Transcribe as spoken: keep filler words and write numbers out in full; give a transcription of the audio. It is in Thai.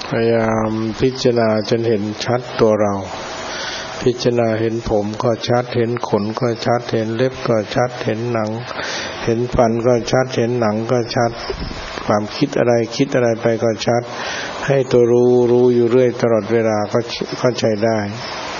พยายามพิจารณาจนเห็นชัดตัวเราพิจารณาเห็นผมก็ชัดเห็นขนก็ชัดเห็นเล็บก็ชัดเห็นหนังเห็นฟันก็ชัดเห็นหนังก็ชัดความคิดอะไรคิดอะไรไปก็ชัดให้ตัวรู้รู้อยู่เรื่อยตลอดเวลาก็เข้าใจได้